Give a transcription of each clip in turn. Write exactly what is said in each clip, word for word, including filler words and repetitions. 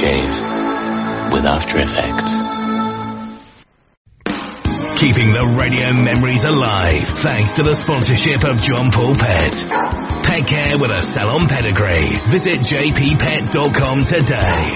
shave with After Effects. Keeping the radio memories alive thanks to the sponsorship of John Paul Pet. Pet care with a salon pedigree. Visit j p pet dot com today.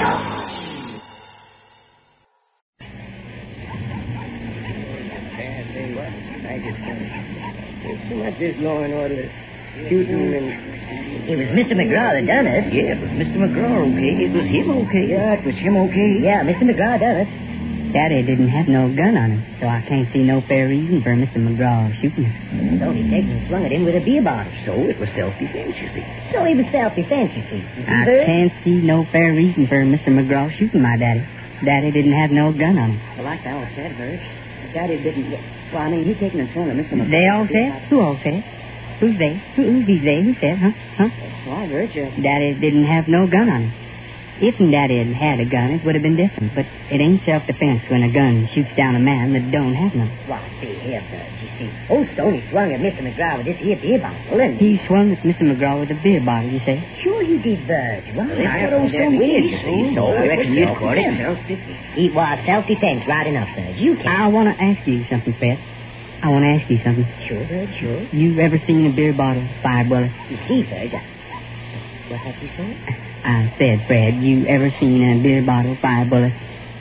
Too much this law and order shooting and... It was Mister McGraw that done it. Yeah, it was Mister McGraw, okay. It was him, okay. Yeah, it was him, okay. Yeah, Mister McGraw done it. Daddy didn't have no gun on him, so I can't see no fair reason for Mister McGraw shooting him. So he takes and swung at him with a beer bottle. So it was self-defense, you see. So it was self-defense, you see. I can't see no fair reason for Mister McGraw shooting my daddy. Daddy didn't have no gun on him. Well, like they all said, Birch, Daddy didn't... Well, I mean, he taken and swung at Mister McGraw. They all said? Who all said? Who's they? Who, who's these they? Who said, huh? Huh? Why, Birch, uh... Daddy didn't have no gun on him. If Daddy had had a gun, it would have been different. But it ain't self-defense when a gun shoots down a man that don't have none. Why, see here, Birch, you see. Old Stoney swung at Mister McGraw with this here beer bottle, and... He swung at Mister McGraw with a beer bottle, you say? Sure he did, Birch. Why? Well, that's what old Stoney did, you see. So I reckon you'd call it self-defense. It was self-defense, right enough, Birch. You can... I want to ask you something, Fred. I want to ask you something. Sure, Birch, sure. You ever seen a beer bottle fire bullet? You see, Birch, I... What have you said? I said, Fred, you ever seen a beer bottle fire bullet?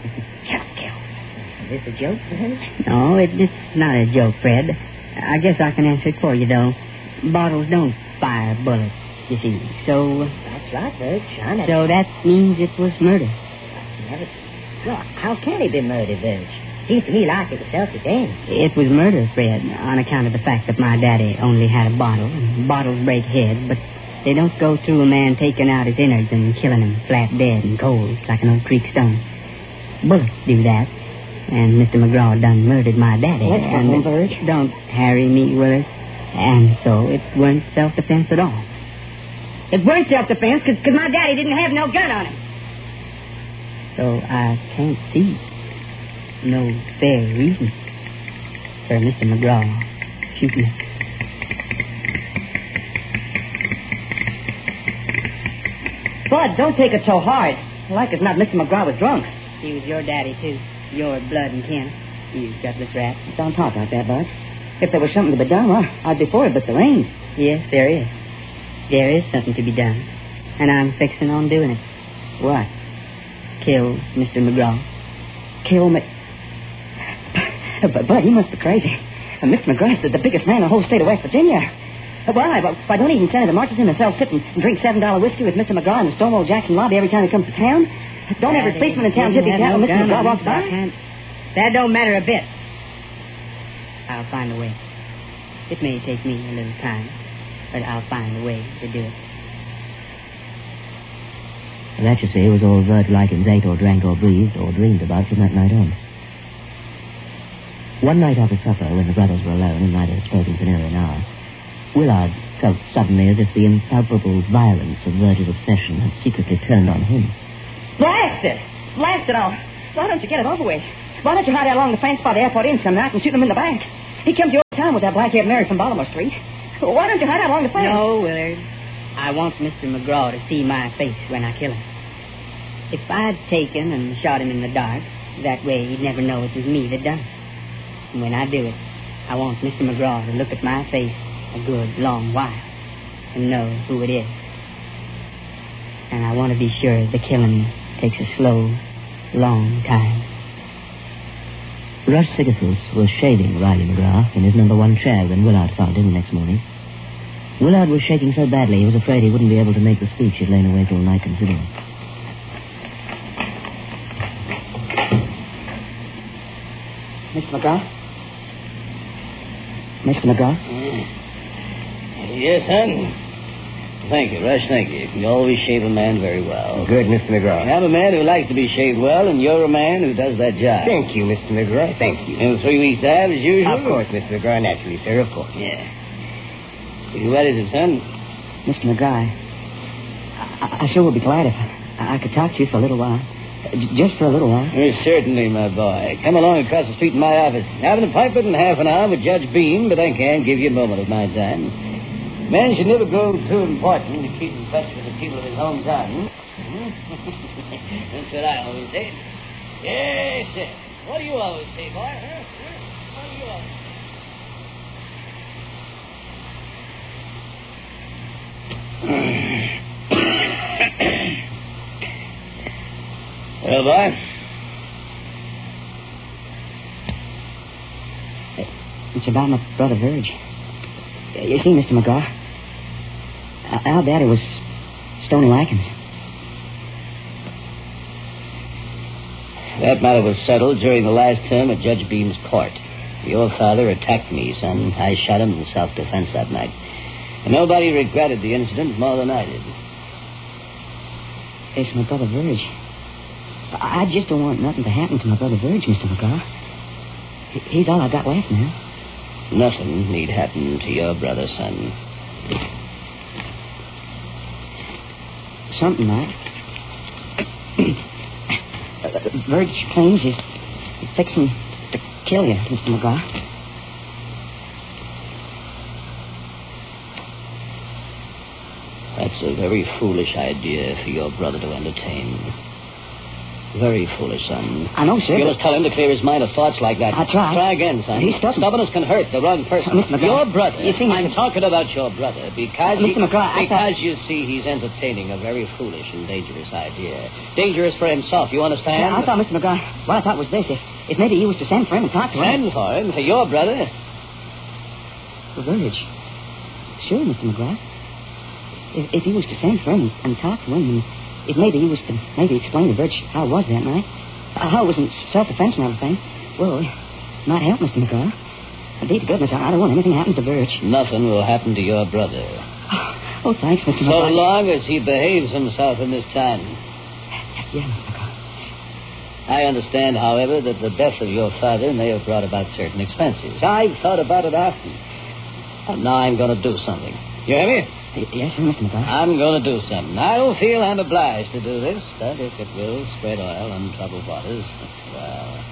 Is this a joke, Fred? No, it, it's not a joke, Fred. I guess I can answer it for you, though. Bottles don't fire bullets, you see. So... That's right, Birch. I never... So that means it was murder. Never... Well, how can he be murdered, Birch? Seems to me like it was self-defense. It was murder, Fred, on account of the fact that my daddy only had a bottle. Bottles break heads, but they don't go through a man taking out his innards and killing him flat dead and cold like an old creek stone. Bullets do that. And Mister McGraw done murdered my daddy. Let's and go, Birch. Don't harry me, Willis. And so it weren't self-defense at all. It weren't self-defense because my daddy didn't have no gun on him. So I can't see no fair reason for Mister McGraw shooting me. Bud, don't take it so hard. Like as not, Mister McGraw was drunk. He was your daddy, too. Your blood and kin. You gutless rat. Don't talk like that, Bud. If there was something to be done, well, I'd be for it, but there ain't. Yes, there is. There is something to be done. And I'm fixing on doing it. What? Kill Mister McGraw. Kill me? But, Bud, you must be crazy. Uh, Mister McGraw's the, the biggest man in the whole state of West Virginia. Uh, why? Why, why don't even Senator Marchison himself sit and, and drink seven dollar whiskey with Mister McGraw in the Stonewall Jackson lobby every time he comes to town? Don't that every policeman in town hippie town no Mister McGraw walks by? That don't matter a bit. I'll find a way. It may take me a little time, but I'll find a way to do it. That, you see, was all Vert Likens ate or drank or breathed or dreamed about from that night on. One night after supper, when the brothers were alone and neither had spoken for nearly an hour, Willard felt suddenly as if the impalpable violence of Vert's obsession had secretly turned on him. Blast it! Blast it all! Why don't you get it over with? Why don't you hide out along the fence by the airport inn some night and shoot him in the back? He came to your town with that black-haired Mary from Baltimore Street. Why don't you hide out along the fence? No, Willard. I want Mister McGraw to see my face when I kill him. If I'd taken and shot him in the dark, that way he'd never know it was me that done it. And when I do it, I want Mister McGraw to look at my face a good long while and know who it is. And I want to be sure the killing takes a slow, long time. Rush Sigathus was shaving Riley McGraw in his number one chair when Willard found him the next morning. Willard was shaking so badly he was afraid he wouldn't be able to make the speech he'd lain awake all night considering. Mister McGraw? Mister McGraw? Uh, yes, son. Thank you, Rush, thank you. You always shave a man very well. Good, Mister McGraw. I'm a man who likes to be shaved well, and you're a man who does that job. Thank you, Mister McGraw. Thank you. In three weeks' time, as usual? Of course, Mister McGraw. Naturally, sir, of course. Yeah. What is it, son? Mister McGraw, I, I sure would be glad if I, I could talk to you for a little while. J- just for a little while. Uh, certainly, my boy. Come along across the street in my office. I haven't a pipe in half an hour with Judge Beam, but I can give you a moment of my time. Man should never grow too important to keep in touch with the people of his hometown. That's what I always say. Yes, sir. What do you always say, boy? Huh? Huh? What do you always say? Well, boy? It's about my brother Verge. You see, Mister McGraw, our daddy was Stony Watkins. That matter was settled during the last term at Judge Beam's court. Your father attacked me, son. I shot him in self-defense that night. And nobody regretted the incident more than I did. It's my brother Verge. I just don't want nothing to happen to my brother Verge, Mister McGraw. He's all I got left now. Nothing need happen to your brother, son. Something might. uh, Verge claims he's, he's fixing to kill you, Mister McGraw. That's a very foolish idea for your brother to entertain. Very foolish, son. I know, sir. You must tell him to clear his mind of thoughts like that. I tried. Try again, son. He's stubborn. Stubbornness can hurt the wrong person. Uh, Mister McGraw, your brother. you see, I'm Mister talking about your brother because Uh, Mister he, McGraw, I because thought- you see he's entertaining a very foolish and dangerous idea. Dangerous for himself. You understand? Yeah, I thought, Mister McGraw, what I thought was this. If, if maybe you was to send for him and talk to him. Send for him for your brother. For Verge. Sure, Mister McGraw. If, if he was to send for him and talk to him, and if maybe he was to maybe explain to Verge how it was that night, how it was in self-defense and everything, well, it might help, Mister McGraw. Indeed to goodness, I don't want anything happen to Verge. Nothing will happen to your brother. Oh, thanks, Mister So McGraw. long as he behaves himself in this time. Yeah, Mister McGraw. I understand, however, that the death of your father may have brought about certain expenses. I've thought about it often. And now I'm going to do something. You hear me? Yes, sir, Mister McGraw. I'm going to do something. I don't feel I'm obliged to do this, but if it will spread oil on troubled waters, well...